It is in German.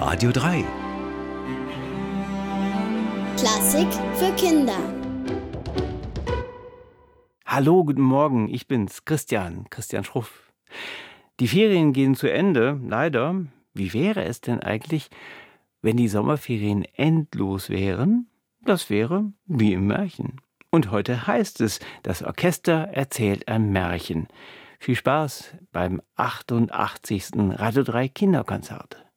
Radio 3. Klassik für Kinder. Hallo, guten Morgen, ich bin's, Christian Schruff. Die Ferien gehen zu Ende, leider. Wie wäre es denn eigentlich, wenn die Sommerferien endlos wären? Das wäre wie im Märchen. Und heute heißt es, das Orchester erzählt ein Märchen. Viel Spaß beim 88. Radio 3 Kinderkonzert.